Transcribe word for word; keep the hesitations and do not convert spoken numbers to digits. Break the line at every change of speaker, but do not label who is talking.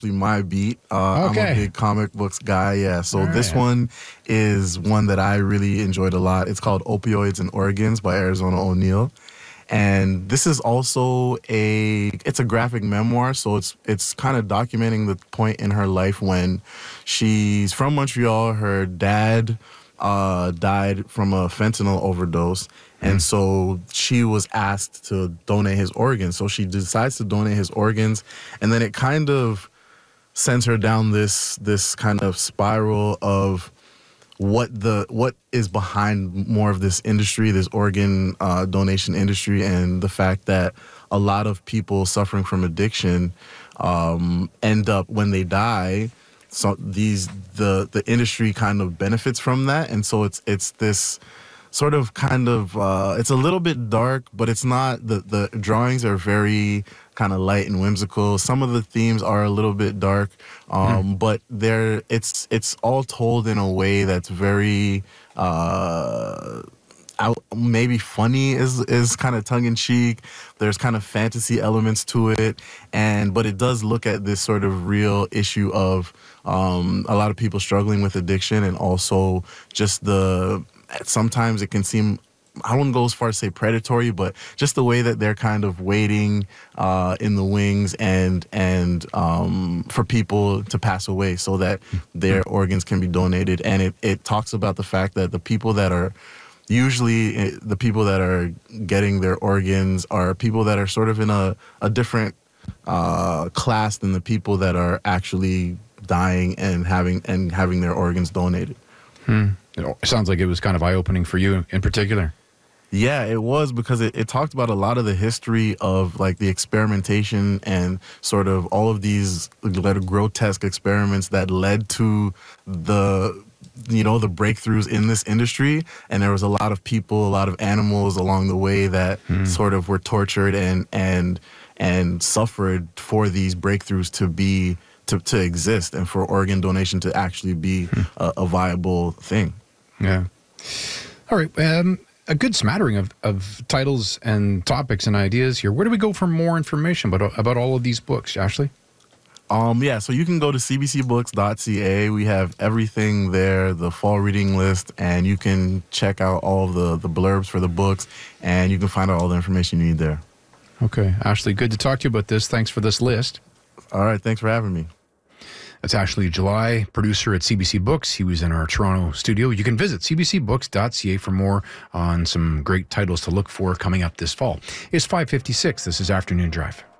my beat. Uh,
Okay.
I'm a big comic books guy, yeah. So
All
this
right.
one is one that I really enjoyed a lot. It's called Opioids and Organs by Arizona O'Neal. And this is also a it's a graphic memoir, so it's it's kind of documenting the point in her life when she's from Montreal. Her dad uh, died from a fentanyl overdose, and so she was asked to donate his organs. So she decides to donate his organs, and then it kind of sends her down this this kind of spiral of what the what is behind more of this industry, this organ uh, donation industry, and the fact that a lot of people suffering from addiction um, end up when they die. So these the the industry kind of benefits from that, and so it's it's this sort of kind of uh, it's a little bit dark, but it's not. The the drawings are very kind of light and whimsical. Some of the themes are a little bit dark, um, mm. but they're it's it's all told in a way that's very uh, out, maybe funny is is kind of tongue in cheek. There's kind of fantasy elements to it, and but it does look at this sort of real issue of um, a lot of people struggling with addiction, and also just the sometimes it can seem, I wouldn't go as far as say predatory, but just the way that they're kind of waiting uh, in the wings and and um, for people to pass away so that their organs can be donated. And it, it talks about the fact that the people that are usually the people that are getting their organs are people that are sort of in a, a different uh, class than the people that are actually dying and having and having their organs donated.
Hmm. It sounds like it was kind of eye-opening for you in particular.
Yeah, it was, because it, it talked about a lot of the history of like the experimentation and sort of all of these grotesque experiments that led to the, you know, the breakthroughs in this industry. And there was a lot of people, a lot of animals along the way that hmm. sort of were tortured and and and suffered for these breakthroughs to be to, to exist and for organ donation to actually be hmm. a, a viable thing.
Yeah. All right. Um, a good smattering of, of titles and topics and ideas here. Where do we go for more information about, about all of these books, Ashley?
Um, yeah, so you can go to c b c books dot c a. We have everything there, the fall reading list, and you can check out all of the, the blurbs for the books, and you can find out all the information you need there.
Okay. Ashley, good to talk to you about this. Thanks for this list.
All right. Thanks for having me.
That's Ashley July, producer at C B C Books. He was in our Toronto studio. You can visit c b c books dot c a for more on some great titles to look for coming up this fall. It's five fifty-six. This is Afternoon Drive.